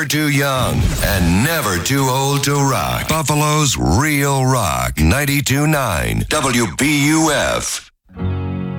too young and never too old to rock. Buffalo's Real Rock 92.9 WBUF.